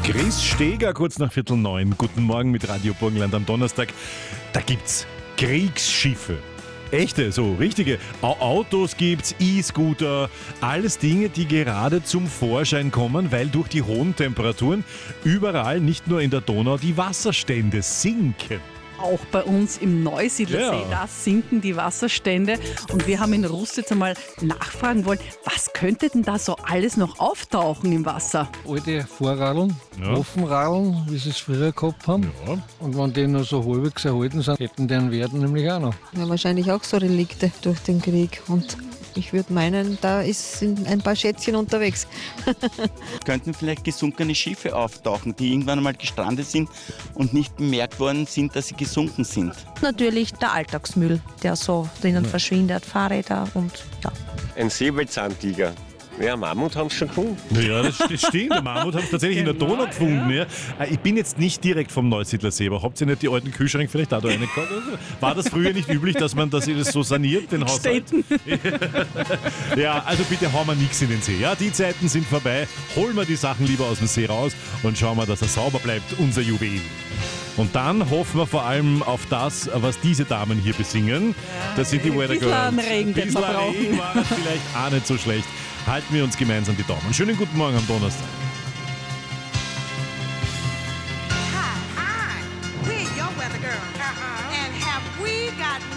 Chris Steger, kurz nach 8:45. Guten Morgen mit Radio Burgenland am Donnerstag. Da gibt's Kriegsschiffe. Echte, so richtige. Autos gibt's, E-Scooter, alles Dinge, die gerade zum Vorschein kommen, weil durch die hohen Temperaturen überall, nicht nur in der Donau, die Wasserstände sinken. Auch bei uns im Neusiedlersee, Ja. da sinken die Wasserstände. Und wir haben in Rust jetzt einmal nachfragen wollen, was könnte denn da so alles noch auftauchen im Wasser? Alte Vorradeln, Ja. Waffenradeln, wie sie es früher gehabt haben. Ja. Und wenn die noch so halbwegs erhalten sind, hätten die einen Wert nämlich auch noch. Ja, wahrscheinlich auch so Relikte durch den Krieg. Und ich würde meinen, da sind ein paar Schätzchen unterwegs. Könnten vielleicht gesunkene Schiffe auftauchen, die irgendwann einmal gestrandet sind und nicht bemerkt worden sind, dass sie gesunken sind. Natürlich der Alltagsmüll, der so drinnen verschwindet, Fahrräder und ja. Ein Säbelzahntiger. Ja, Mammut haben sie schon gefunden. Ja, das stimmt. Der Mammut haben es tatsächlich in der Donau gefunden. Ja. Ich bin jetzt nicht direkt vom Neusiedlersee, aber habt ihr nicht die alten Kühlschränke vielleicht auch da rein gehabt? War das früher nicht üblich, dass ihr das so saniert, den Haushalt? Ja, also bitte hauen wir nichts in den See. Ja, die Zeiten sind vorbei. Holen wir die Sachen lieber aus dem See raus und schauen wir, dass er sauber bleibt, unser Juwel. Und dann hoffen wir vor allem auf das, was diese Damen hier besingen. Das sind die Weather Girls. Ein Regen wird man brauchen. Regen war das vielleicht auch nicht so schlecht. Halten wir uns gemeinsam die Daumen. Schönen guten Morgen am Donnerstag. Hi, we're your weather girl. And have we got